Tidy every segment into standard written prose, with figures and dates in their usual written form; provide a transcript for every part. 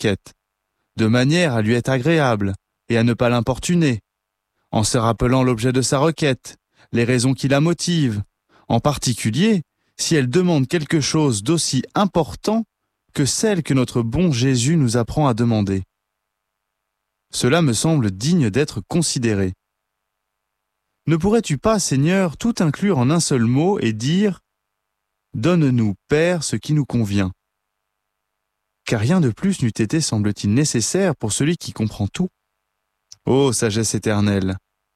requête, de manière à lui être agréable et à ne pas l'importuner, en se rappelant l'objet de sa requête, les raisons qui la motivent, en particulier si elle demande quelque chose d'aussi important que celle que notre bon Jésus nous apprend à demander. Cela me semble digne d'être considéré. Ne pourrais-tu pas, Seigneur, tout inclure en un seul mot et dire « Donne-nous, Père, ce qui nous convient » ? Car rien de plus n'eût été, semble-t-il, nécessaire pour celui qui comprend tout. Ô sagesse éternelle!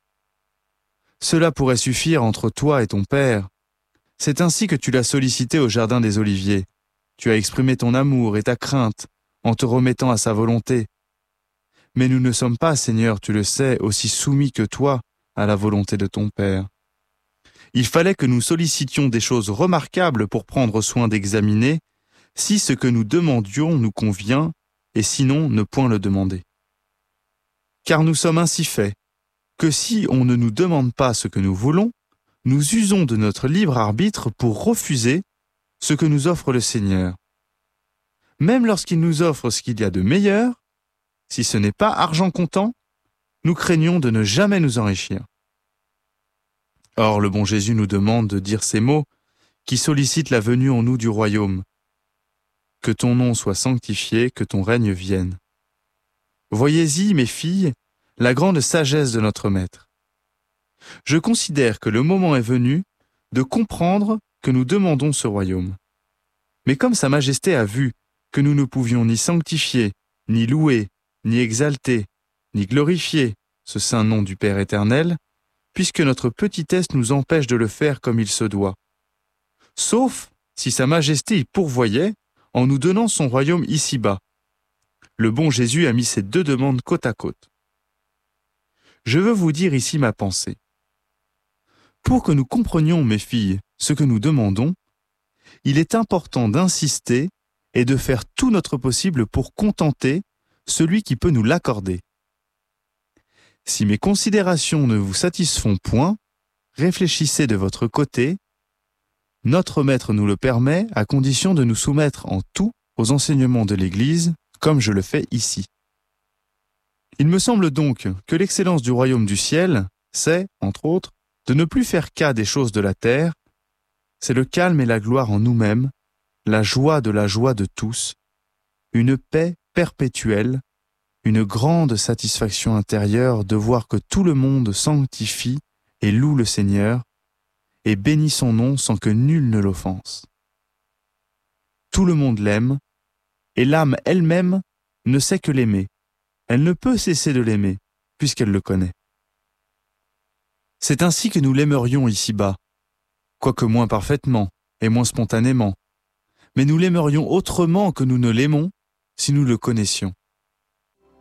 Cela pourrait suffire entre toi et ton Père. C'est ainsi que tu l'as sollicité au jardin des Oliviers. Tu as exprimé ton amour et ta crainte en te remettant à sa volonté. Mais nous ne sommes pas, Seigneur, tu le sais, aussi soumis que toi à la volonté de ton Père. Il fallait que nous sollicitions des choses remarquables pour prendre soin d'examiner si ce que nous demandions nous convient, et sinon ne point le demander. Car nous sommes ainsi faits, que si on ne nous demande pas ce que nous voulons, nous usons de notre libre arbitre pour refuser ce que nous offre le Seigneur. Même lorsqu'il nous offre ce qu'il y a de meilleur, si ce n'est pas argent comptant, nous craignons de ne jamais nous enrichir. Or, le bon Jésus nous demande de dire ces mots qui sollicitent la venue en nous du royaume. Que ton nom soit sanctifié, que ton règne vienne. Voyez-y, mes filles, la grande sagesse de notre Maître. Je considère que le moment est venu de comprendre que nous demandons ce royaume. Mais comme Sa Majesté a vu que nous ne pouvions ni sanctifier, ni louer, ni exalter, ni glorifier ce saint nom du Père éternel, puisque notre petitesse nous empêche de le faire comme il se doit. Sauf si Sa Majesté y pourvoyait en nous donnant son royaume ici-bas. Le bon Jésus a mis ces deux demandes côte à côte. Je veux vous dire ici ma pensée. Pour que nous comprenions, mes filles, ce que nous demandons, il est important d'insister et de faire tout notre possible pour contenter celui qui peut nous l'accorder. Si mes considérations ne vous satisfont point, réfléchissez de votre côté. Notre Maître nous le permet à condition de nous soumettre en tout aux enseignements de l'Église, comme je le fais ici. Il me semble donc que l'excellence du royaume du ciel, c'est, entre autres, de ne plus faire cas des choses de la terre, c'est le calme et la gloire en nous-mêmes, la joie de tous, une paix perpétuelle, une grande satisfaction intérieure de voir que tout le monde sanctifie et loue le Seigneur et bénit son nom sans que nul ne l'offense. Tout le monde l'aime, et l'âme elle-même ne sait que l'aimer. Elle ne peut cesser de l'aimer, puisqu'elle le connaît. C'est ainsi que nous l'aimerions ici-bas, quoique moins parfaitement et moins spontanément, mais nous l'aimerions autrement que nous ne l'aimons si nous le connaissions.